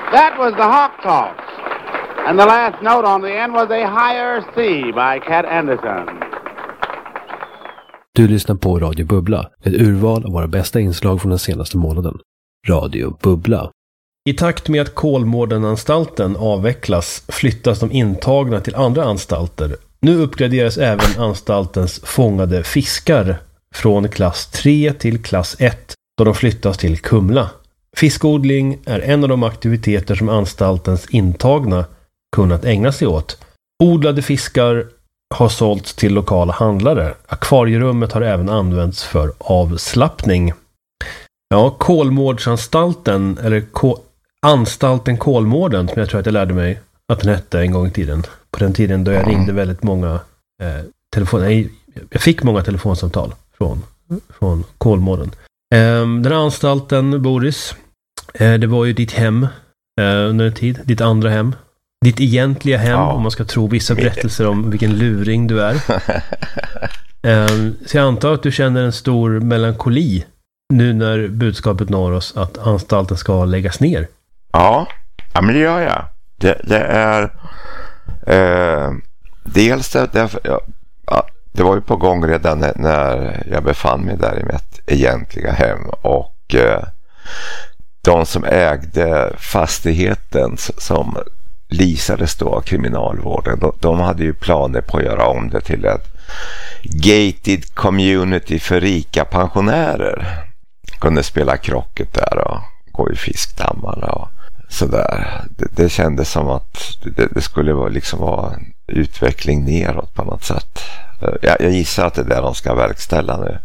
That was the Hawk Toss. And the last note on the end was a higher C by Cat Anderson. Du lyssnar på Radio Bubbla, ett urval av våra bästa inslag från den senaste månaden. Radio Bubbla. I takt med att Kolmårdenanstalten avvecklas flyttas de intagna till andra anstalter. Nu uppgraderas även anstaltens fångade fiskar från klass 3 till klass 1 då de flyttas till Kumla. Fiskodling är en av de aktiviteter som anstaltens intagna kunnat ägna sig åt. Odlade fiskar har sålts till lokala handlare. Akvarierummet har även använts för avslappning. Ja, Kolmårdsanstalten, eller anstalten Kolmården, som jag tror att jag lärde mig att den hette en gång i tiden. På den tiden då jag ringde väldigt många jag fick många telefonsamtal från Kolmården. Den här anstalten, Boris, det var ju ditt hem under en tid, ditt andra hem. Ditt egentliga hem, om man ska tro vissa berättelser om vilken luring du är. Så jag antar att du känner en stor melankoli nu när budskapet når oss att anstalten ska läggas ner. Ja, men det gör jag. Det är dels det var ju på gång redan när jag befann mig där i mitt egentliga hem, och de som ägde fastigheten som leasades då av kriminalvården, de hade ju planer på att göra om det till ett gated community för rika pensionärer. Kunde spela krocket där och gå i fiskdammarna och sådär. Det kändes som att det skulle vara en utveckling neråt på något sätt. Jag gissar att det är där de ska verkställa nu.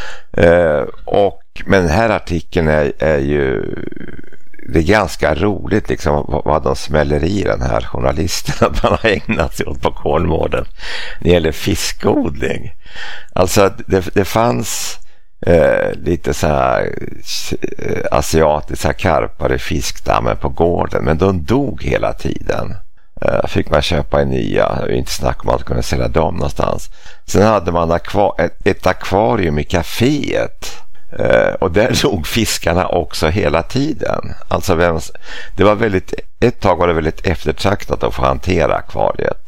Men den här artikeln är ju, det är ganska roligt liksom vad de smäller i den här journalisten att man har ägnat sig åt på Kolmården när det gäller fiskodling. Alltså det fanns lite så här asiatiska karpar i fiskdammen på gården, men de dog hela tiden. Fick man köpa en nya, inte snacka om att kunna sälja dem någonstans. Sen hade man ett akvarium i kaféet, och där dog fiskarna också hela tiden. Alltså ett tag var det väldigt eftertraktat att få hantera akvariet,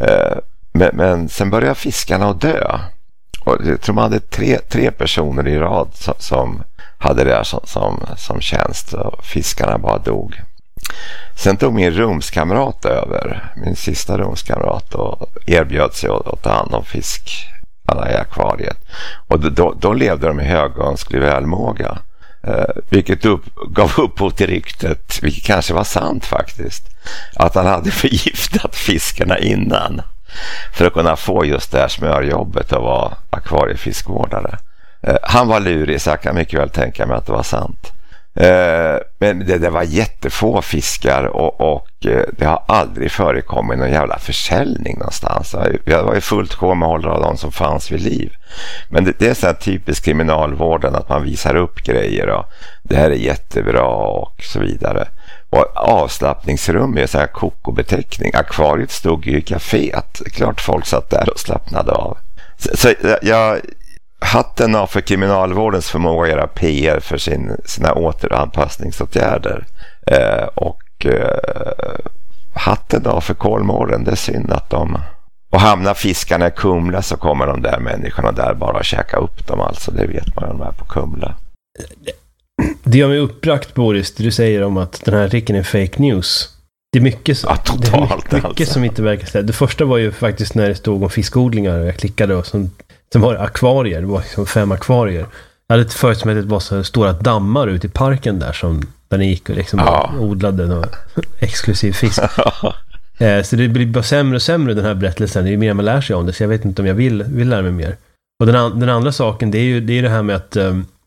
men sen började fiskarna att dö, och jag tror man hade tre personer i rad som hade det som tjänst, och fiskarna bara dog. Sen tog min rumskamrat över, min sista rumskamrat, och erbjöd sig att ta hand om fiskarna i akvariet. Och då levde de i högönsklig välmåga, vilket gav upphov till ryktet, vilket kanske var sant faktiskt, att han hade förgiftat fiskarna innan för att kunna få just det här smörjobbet att vara akvariefiskvårdare. Han var lurig, så jag kan mycket väl tänka mig att det var sant. Men det var jättefå fiskar, och det har aldrig förekommit någon jävla försäljning någonstans. Det var ju fullt sjå med hållare av de som fanns vid liv. Men det är så här typiskt kriminalvården, att man visar upp grejer och det här är jättebra och så vidare. Och avslappningsrum är så här kokobeteckning. Akvariet stod ju i kaféet. Klart folk satt där och slappnade av. Så jag hatten av för kriminalvårdens förmåga att göra PR för sina återanpassningsåtgärder, och hatten av för Kolmården. Det är synd att och hamnar fiskarna i Kumla, så kommer de där människorna där bara att käka upp dem, alltså det vet man ju, de är på Kumla. Det gör mig uppbrakt, Boris, det du säger om att den här artikeln är fake news. Det är mycket, totalt, mycket alltså, som inte verkar ställa. Det första var ju faktiskt när det stod om fiskodlingar, och jag klickade, och sen var det akvarier, det var liksom 5 akvarier. Jag hade för sig att det var så stora dammar ute i parken där ni gick och liksom odlade någon exklusiv fisk. Så det blir bara sämre och sämre, den här berättelsen. Det är ju mer man lär sig om det, så jag vet inte om jag vill lära mig mer. Och den andra saken, det är det här med att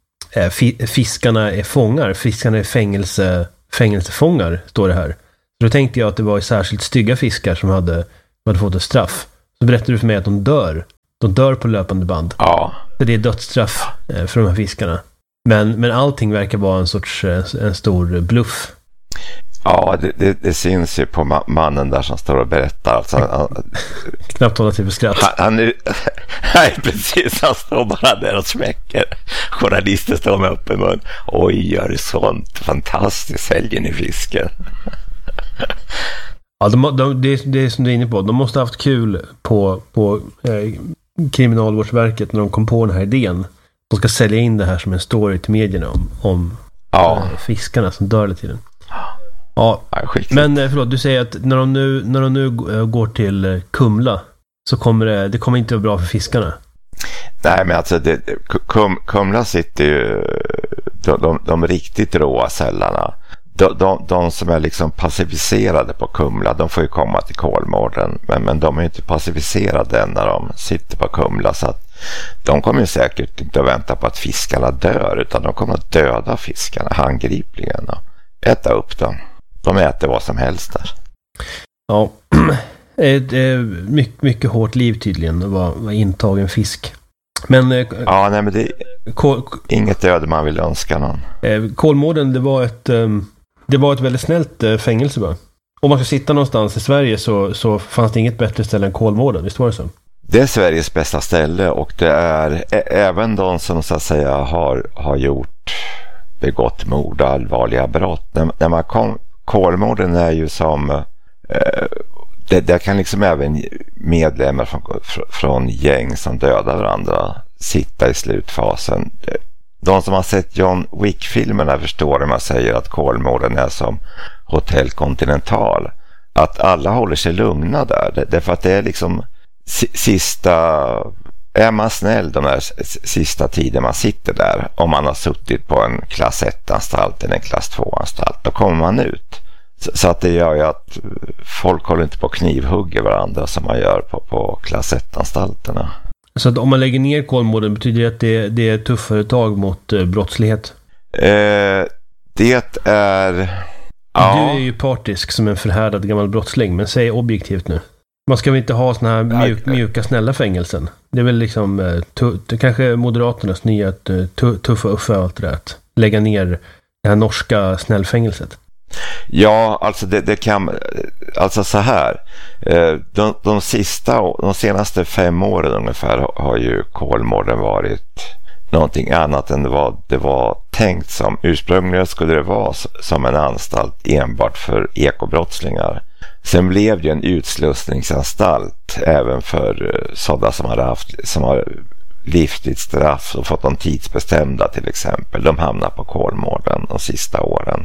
fiskarna är fångar. Fiskarna är fängelsefångar, står det här. Så då tänkte jag att det var särskilt stygga fiskar som hade fått ett straff. Så berättade du för mig att de dör. De dör på löpande band. Ja. Så det är dödsstraff för de här fiskarna. Men allting verkar vara en stor bluff. Ja, det syns ju på mannen där som står och berättar. Alltså, knappt hålla till för skratt. Nej, precis. Han står bara där och smäcker. Journalister står med öppen mun. Oj, gör det sånt. Fantastiskt, säljer ni fisken. Ja, det är som du är inne på. De måste ha haft kul på Kriminalvårdsverket när de kom på den här idén. De ska sälja in det här som en story till medierna om fiskarna som dör hela tiden. Ja, men förlåt, du säger att när de nu går till Kumla så kommer det kommer inte vara bra för fiskarna. Nej, men alltså Kumla sitter ju de riktigt råa cellerna. De som är liksom passiviserade på Kumla, de får ju komma till Kolmården, men de är ju inte passiviserade när de sitter på Kumla, så att de kommer ju säkert inte att vänta på att fiskarna dör, utan de kommer att döda fiskarna handgripligen och äta upp dem. De äter vad som helst där. Ja, det är mycket hårt liv tydligen att vara intagen fisk. Men men det är inget öde man vill önska någon. Kolmården, det var ett väldigt snällt fängelse bara. Om man ska sitta någonstans i Sverige så fanns det inget bättre ställe än Kolmården, visst var det så? Det är Sveriges bästa ställe, och det är även de som så att säga har begått mord och allvarliga brott. När man Kolmården är ju som där kan liksom även medlemmar från gäng som dödar varandra sitta i slutfasen. De som har sett John Wick-filmerna förstår när man säger att Kolmården är som Hotel Continental. Att alla håller sig lugna där. Därför att det är liksom är man snäll de här sista tiden man sitter där, om man har suttit på en klass 1-anstalt eller en klass 2-anstalt, då kommer man ut. Så att det gör ju att folk håller inte på att knivhugga varandra som man gör på klass 1-anstalterna. Så att om man lägger ner Kolmården, betyder det att det är ett tuffare tag mot brottslighet? Det är... Ja. Du är ju partisk som en förhärdad gammal brottsling, men säg objektivt nu. Man ska väl inte ha såna här mjuka snälla fängelsen? Det är väl liksom kanske Moderaternas nya tuffa uffe och allt det där, att lägga ner det här norska snällfängelset. Ja, alltså det kan, alltså så här, de senaste 5 åren ungefär har ju Kolmården varit någonting annat än vad det var tänkt som. Ursprungligen skulle det vara som en anstalt enbart för ekobrottslingar. Sen blev det en utslussningsanstalt även för sådana som har livstidsstraff och fått de tidsbestämda till exempel. De hamnar på Kolmården de sista åren.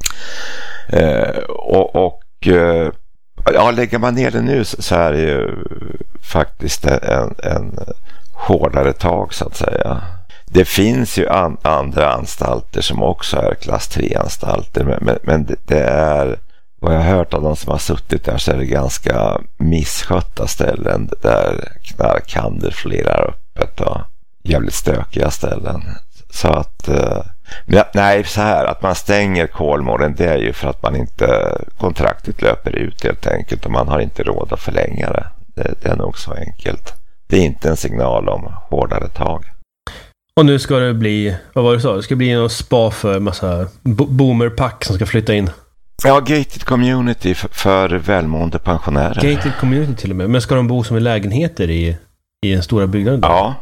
Lägger man ner det nu så är det ju faktiskt en hårdare tag så att säga. Det finns ju andra anstalter som också är klass 3-anstalter, men det är, vad jag har hört av de som har suttit där, så är det ganska misskötta ställen där knarkhandel florerar öppet och jävligt stökiga ställen. Så att nej, så här att man stänger Kolmården, det är ju för att man inte, kontraktet löper ut helt enkelt och man har inte råd att förlänga det. Det är nog så enkelt. Det är inte en signal om hårdare tag. Och nu ska det bli, vad var det så? Det ska bli en spa för massa boomerpack som ska flytta in. Ja, gated community för välmående pensionärer. Gated community till och med. Men ska de bo som i lägenheter i en stora byggnaden? Ja.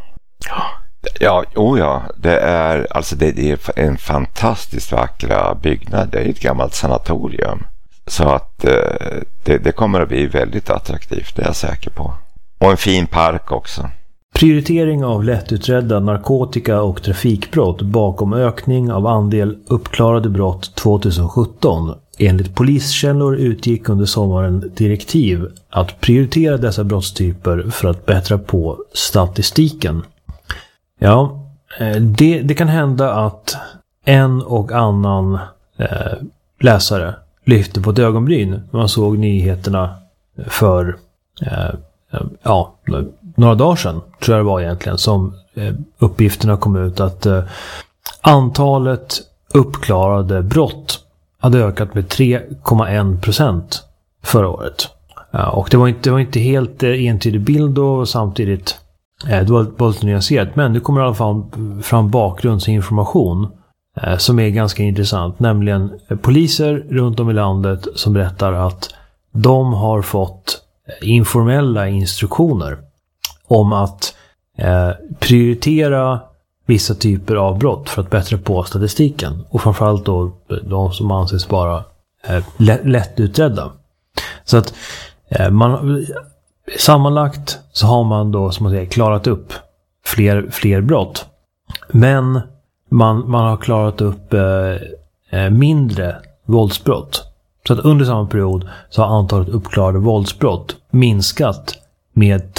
Ja, det är en fantastiskt vackra byggnad. Det är ett gammalt sanatorium. Så att det kommer att bli väldigt attraktivt, det är jag säker på. Och en fin park också. Prioritering av lättutredda narkotika- och trafikbrott bakom ökning av andel uppklarade brott 2017. Enligt poliskällor utgick under sommaren direktiv att prioritera dessa brottstyper för att bättra på statistiken. Ja, det kan hända att en och annan läsare lyfte på ett ögonbryn när man såg nyheterna för några dagar sedan, tror jag det var egentligen, som uppgifterna kom ut att antalet uppklarade brott hade ökat med 3,1% förra året. Och det var inte helt entydig bild och samtidigt det var lite nyanserat, men det kommer i alla fall fram bakgrundsinformation som är ganska intressant. Nämligen poliser runt om i landet som berättar att de har fått informella instruktioner om att prioritera vissa typer av brott för att bättra på statistiken. Och framförallt då de som anses vara lättutredda. Så att sammanlagt så har man då, som man säger, klarat upp fler brott. Men man har klarat upp mindre våldsbrott. Så att under samma period så har antalet uppklarade våldsbrott minskat med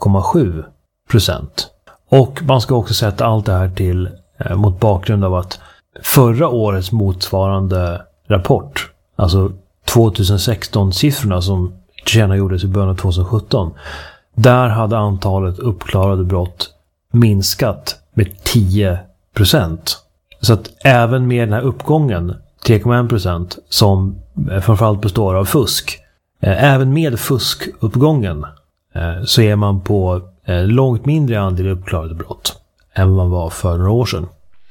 2,7%. Och man ska också sätta allt det här till mot bakgrund av att förra årets motsvarande rapport, alltså 2016-siffrorna som tillkännagjordes i början av 2017, där hade antalet uppklarade brott minskat med 10%. Så att även med den här uppgången, 3,1%, som framförallt består av fusk, även med fuskuppgången så är man på långt mindre andel uppklarade brott än vad man var för några år sedan.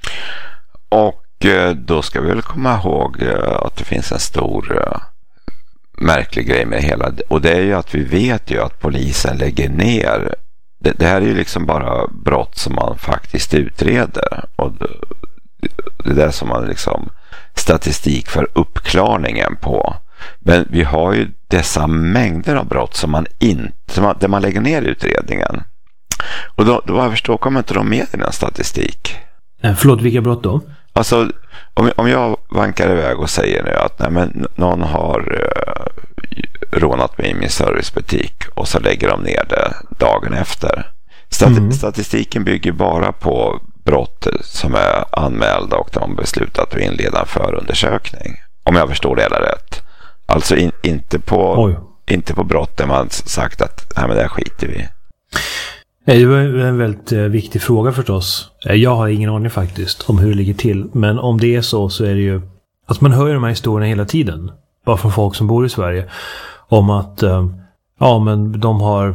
Och då ska vi väl komma ihåg att det finns en stor märklig grej med hela, och det är ju att vi vet ju att polisen lägger ner. Det här är ju liksom bara brott som man faktiskt utreder, och det är det som man liksom statistik för uppklarningen på. Men vi har ju dessa mängder av brott som där man lägger ner utredningen. Och då vad jag förstår kommer inte de med i den statistik. Förlåt, vilka brott då? Alltså, om jag vankar iväg och säger nu att nej, men någon har rånat mig i min servicebutik, och så lägger de ner det dagen efter. Statistiken bygger bara på brott som är anmälda och de har beslutat att inleda en förundersökning. Om jag förstår det hela rätt. Alltså inte på brott där man sagt att nej, men det här skiter vi. Det var en väldigt viktig fråga förstås. Jag har ingen aning faktiskt om hur det ligger till. Men om det är så är det ju att man hör ju de här historierna hela tiden. Bara från folk som bor i Sverige. Om att men de har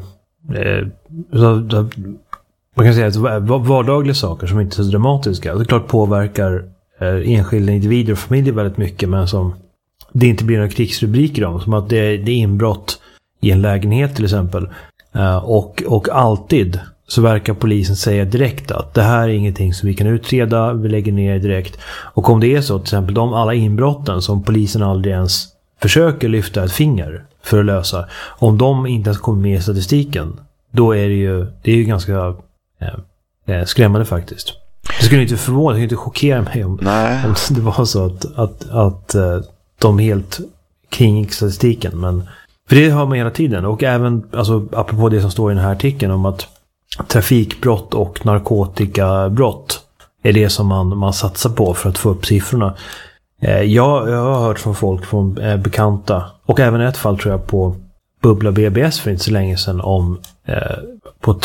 man kan säga att vardagliga saker som inte är så dramatiska. Det klart påverkar enskilda individer och familjer väldigt mycket, men som det inte blir några krigsrubriker om. Som att det är inbrott i en lägenhet till exempel. Och alltid så verkar polisen säga direkt att det här är ingenting som vi kan utreda, vi lägger ner direkt. Och om det är så, till exempel alla inbrotten som polisen aldrig ens försöker lyfta ett finger för att lösa, om de inte ens kommer med i statistiken, då är det är ju ganska skrämmande faktiskt. Det skulle inte förvåna, det skulle inte chockera mig om det var så att de helt kringgick statistiken, men för det har man hela tiden. Och även, alltså, apropå det som står i den här artikeln om att trafikbrott och narkotikabrott är det som man satsar på för att få upp siffrorna. Jag har hört från folk, från bekanta, och även ett fall tror jag på Bubbla BBS för inte så länge sedan om på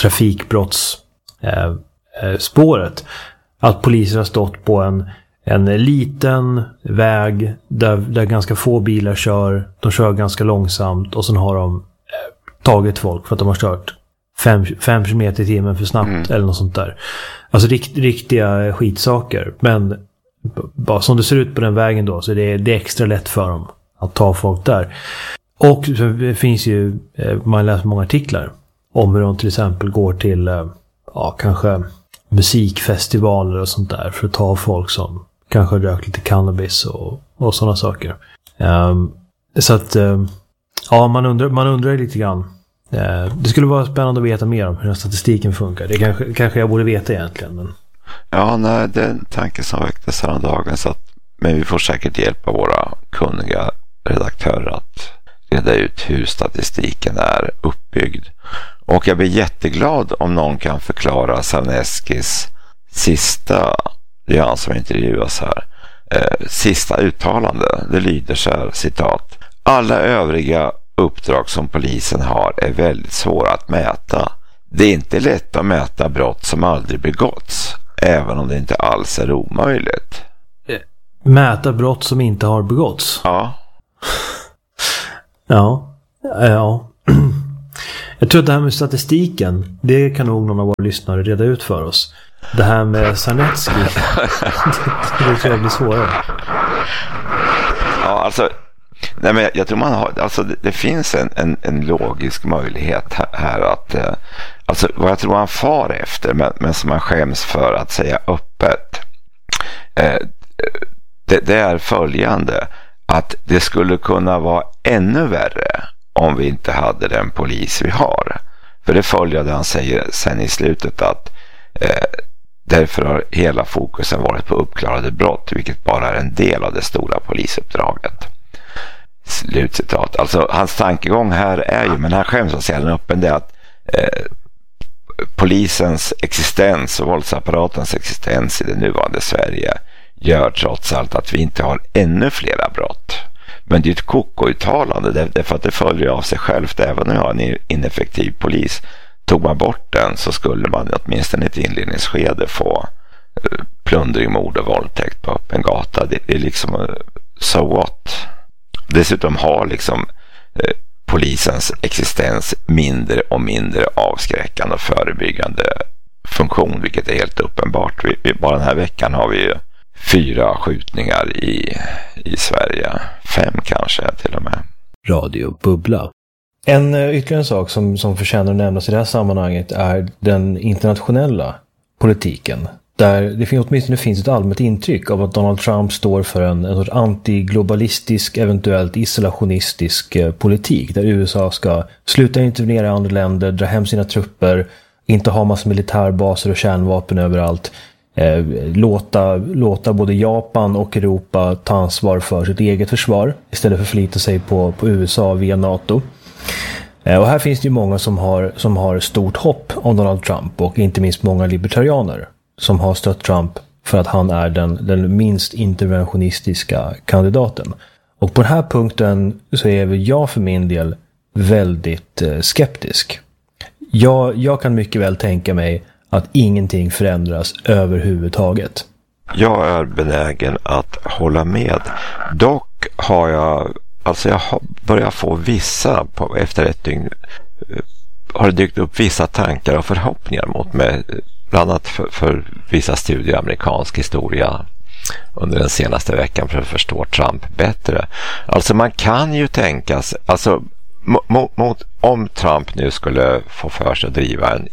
trafikbrottsspåret, att poliser har stått på en liten väg där ganska få bilar kör. De kör ganska långsamt och sen har de tagit folk för att de har kört 5 km i timmen för snabbt eller något sånt där. Alltså riktiga skitsaker. Men bara som det ser ut på den vägen då, så det är extra lätt för dem att ta folk där. Och det finns ju, man läser många artiklar om hur de till exempel går till kanske musikfestivaler och sånt där för att ta folk som kanske rökt lite cannabis och sådana saker. Så att man undrar lite grann. Det skulle vara spännande att veta mer om hur den statistiken funkar. Det kanske jag borde veta egentligen. Men... Ja, nej, det är en tanke som väcktes häromdagen, men vi får säkert hjälpa våra kunniga redaktörer att reda ut hur statistiken är uppbyggd. Och jag blir jätteglad om någon kan förklara Sarneskis sista, det är han som intervjuas här, sista uttalande. Det lyder så här, citat: alla övriga uppdrag som polisen har är väldigt svåra att mäta. Det är inte lätt att mäta brott som aldrig begåtts, även om det inte alls är omöjligt. Mäta brott som inte har begåtts? Ja. Ja. Jag tror att det här med statistiken, det kan nog någon av våra lyssnare reda ut för oss. Det här med Sarnecki, det tror jag blir svårare. Ja, alltså, nej, men jag tror man har, alltså det finns en logisk möjlighet här att, alltså vad jag tror han far efter, men som man skäms för att säga öppet, det är följande, att det skulle kunna vara ännu värre om vi inte hade den polis vi har. För det följer det han säger sen i slutet, att därför har hela fokusen varit på uppklarade brott, vilket bara är en del av det stora polisuppdraget. Slutcitat. Alltså hans tankegång här är ju, men han skäms att säga den öppen, det är att polisens existens och våldsapparatens existens i det nuvarande Sverige gör trots allt att vi inte har ännu flera brott. Men det är ett koko-uttalande, därför att det följer av sig självt. Även om jag har en ineffektiv polis, tog man bort den så skulle man åtminstone i ett inledningsskede få plundring, mord och våldtäkt på öppen gata. Det är liksom so what. Dessutom har liksom polisens existens mindre och mindre avskräckande och förebyggande funktion, vilket är helt uppenbart. Bara den här veckan har vi ju 4 skjutningar i Sverige. 5 kanske till och med. Radio Bubbla. Ytterligare en sak som förtjänar att nämnas i det här sammanhanget är den internationella politiken. Där det åtminstone finns ett allmänt intryck av att Donald Trump står för en sorts antiglobalistisk, eventuellt isolationistisk politik. Där USA ska sluta intervenera i andra länder, dra hem sina trupper, inte ha massa militärbaser och kärnvapen överallt. Låta både Japan och Europa ta ansvar för sitt eget försvar istället för att förlita sig på USA via NATO. Och här finns det ju många som har stort hopp om Donald Trump, och inte minst många libertarianer som har stött Trump för att han är den minst interventionistiska kandidaten. Och på den här punkten så är jag för min del väldigt skeptisk. Jag kan mycket väl tänka mig att ingenting förändras överhuvudtaget. Jag är benägen att hålla med. Dock har jag börjat få vissa, efter ett dygn har det dykt upp vissa tankar och förhoppningar mot mig, bland annat för vissa studier i amerikansk historia under den senaste veckan för att förstå Trump bättre. Alltså man kan ju tänka sig, alltså om Trump nu skulle få för sig att driva en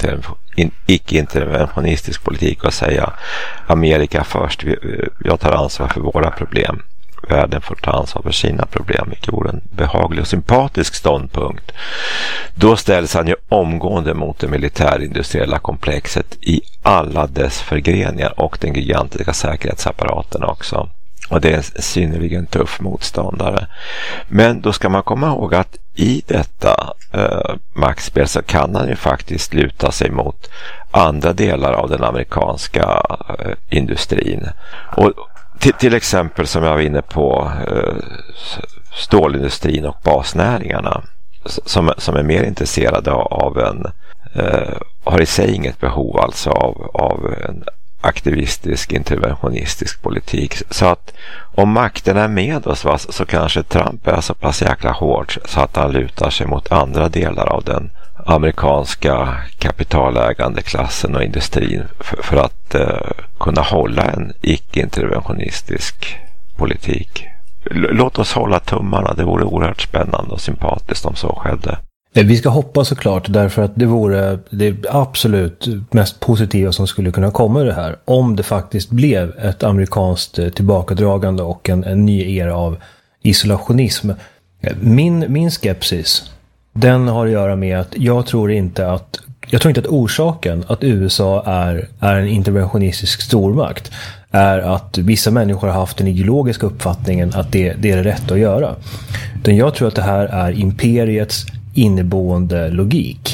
icke-interventionistisk politik och säga Amerika först, jag tar ansvar för våra problem, världen får ta ansvar för sina problem, vilket vore en behaglig och sympatisk ståndpunkt, då ställs han ju omgående mot det militärindustriella komplexet i alla dess förgreningar och den gigantiska säkerhetsapparaten också. Och det är en synnerligen tuff motståndare. Men då ska man komma ihåg att i detta maktspel så kan han ju faktiskt luta sig mot andra delar av den amerikanska industrin. Och till exempel, som jag var inne på, stålindustrin och basnäringarna som är mer intresserade av har i sig inget behov alltså av en aktivistisk, interventionistisk politik. Så att om makten är med oss så kanske Trump är så pass jäkla hård så att han lutar sig mot andra delar av den amerikanska kapitalägande klassen och industrin för att kunna hålla en icke-interventionistisk politik. Låt oss hålla tummarna, det vore oerhört spännande och sympatiskt om så skedde. Vi ska hoppas såklart, därför att det vore det absolut mest positiva som skulle kunna komma i det här, om det faktiskt blev ett amerikanskt tillbakadragande och en ny era av isolationism. Min skepsis, den har att göra med att jag tror inte att orsaken att USA är en interventionistisk stormakt är att vissa människor har haft den ideologiska uppfattningen att det är det rätt att göra. Utan jag tror att det här är imperiets inneboende logik.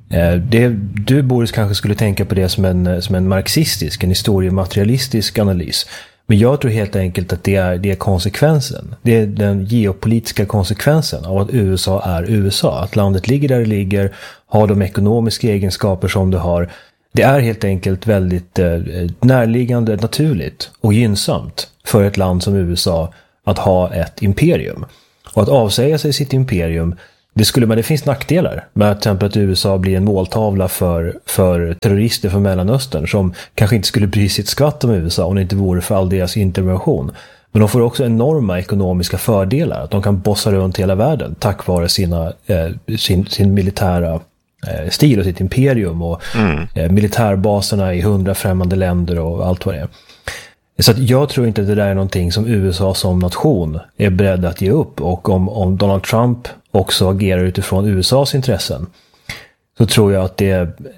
Du, Boris, kanske skulle tänka på det som en marxistisk, en historiematerialistisk analys. Men jag tror helt enkelt att det är konsekvensen. Det är den geopolitiska konsekvensen av att USA är USA. Att landet ligger där det ligger, har de ekonomiska egenskaper som det har. Det är helt enkelt väldigt närliggande, naturligt och gynnsamt för ett land som USA att ha ett imperium. Och att avsäga sig sitt imperium, det finns nackdelar med till exempel att USA blir en måltavla för terrorister från Mellanöstern som kanske inte skulle bry sig ett skvatt om USA om det inte vore för all deras intervention. Men de får också enorma ekonomiska fördelar. Att de kan bossa runt hela världen tack vare sin militära stil och sitt imperium och militärbaserna i 100 främmande länder och allt vad det är. Så att jag tror inte att det där är någonting som USA som nation är beredd att ge upp. Och om Donald Trump också agerar utifrån USAs intressen så tror jag att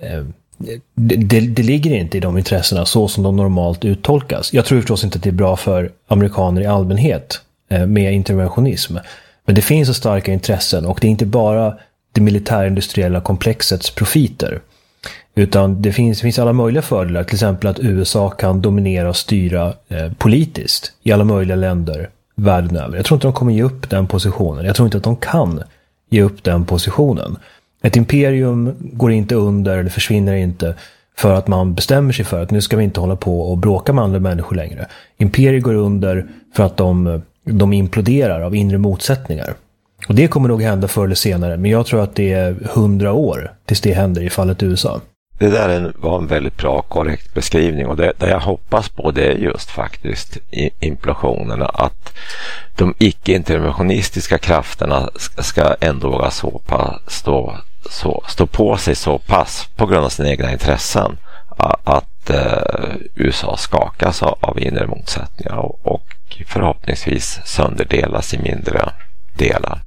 det ligger inte i de intressena så som de normalt uttolkas. Jag tror förstås inte att det är bra för amerikaner i allmänhet med interventionism. Men det finns så starka intressen och det är inte bara det militärindustriella komplexets profiter. Utan det finns alla möjliga fördelar. Till exempel att USA kan dominera och styra politiskt i alla möjliga länder världen över. Jag tror inte de kommer ge upp den positionen. Jag tror inte att de kan ge upp den positionen. Ett imperium går inte under eller försvinner inte för att man bestämmer sig för att nu ska vi inte hålla på och bråka med andra människor längre. Imperier går under för att de imploderar av inre motsättningar. Och det kommer nog hända förr eller senare, men jag tror att det är 100 år tills det händer i fallet USA. Det där var en väldigt bra, korrekt beskrivning och det jag hoppas på det är just faktiskt implosionerna, att de icke-interventionistiska krafterna ska ändå våga stå på sig så pass på grund av sina egna intressen att USA skakas av inre motsättningar och förhoppningsvis sönderdelas i mindre delar.